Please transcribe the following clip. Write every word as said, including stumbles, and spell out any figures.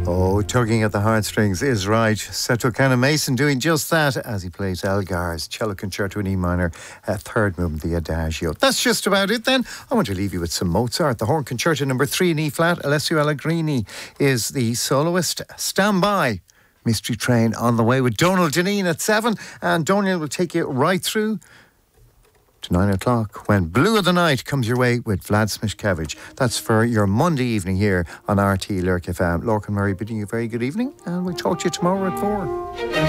Oh, tugging at the heartstrings is right. Seto Canon Mason doing just that as he plays Elgar's Cello Concerto in E minor, uh, third movement, the Adagio. That's just about it then. I want to leave you with some Mozart. The Horn Concerto number three in E flat. Alessio Allegrini is the soloist. Stand by. Mystery Train on the way with Donald Dineen at seven. And Doniel will take you right through to nine o'clock when Blue of the Night comes your way with Vlad Smishkevich. That's for your Monday evening here on R T Lurk F M. Lorcan Murray bidding you a very good evening, and we'll talk to you tomorrow at four.